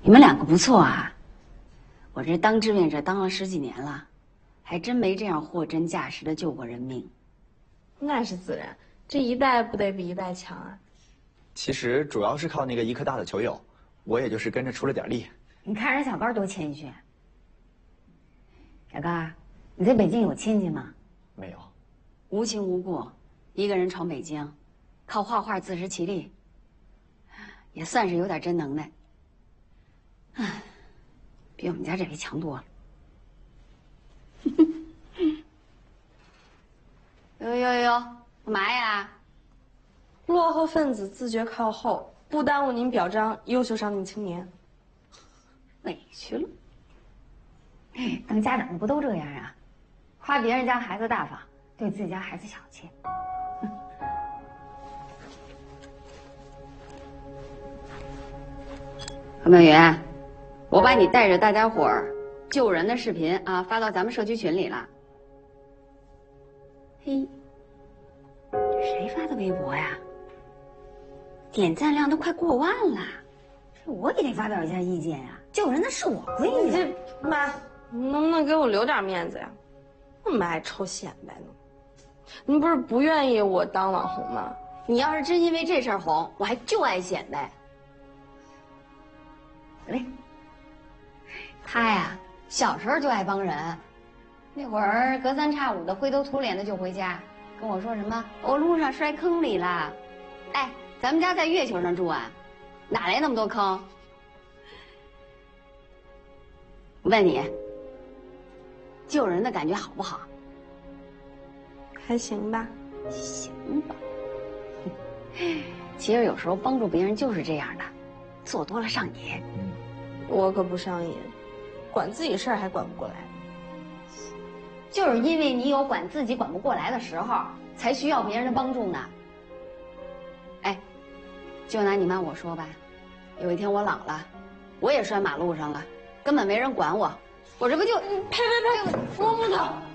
你们两个不错啊，我这当志愿者当了10几年了，还真没这样货真价实的救过人命。 那是自然，这一代不得比一代强啊。 其实主要是靠那个医科大的球友，我也就是跟着出了点力。 你看人小高多谦虚。小高，你在北京有亲戚吗？ 没有。 无亲无故，一个人闯北京，靠画画自食其力，也算是有点真能耐。唉，比我们家这位强多了。哟，干嘛呀？ 落后分子自觉靠后，不耽误您表彰优秀上进青年。 委屈了。当家长的不都这样啊？夸别人家孩子大方，对自己家孩子小气。何美云，我把你带着大家伙儿救人的视频啊发到咱们社区群里了。嘿，这谁发的微博呀？点赞量都快过万了，我也得发表一下意见呀！救人的是我闺女。 这妈，你能不能给我留点面子呀？那么爱臭显摆呢？您不是不愿意我当网红吗？ 你要是真因为这事儿红，我还就爱显摆。喂，他呀，小时候就爱帮人，那会儿隔三差五的灰头土脸的就回家，跟我说什么我路上摔坑里了。哎，咱们家在月球上住啊，哪来那么多坑？我问你，救人的感觉好不好？ 还行吧。 行吧。其实有时候帮助别人就是这样的，做多了上瘾。 我可不上瘾，管自己事儿还管不过来。 就是因为你有管自己管不过来的时候，才需要别人的帮助呢。哎，就拿你妈我说吧，有一天我老了，我也摔马路上了，根本没人管我，我这不就…… 呸！摸不得。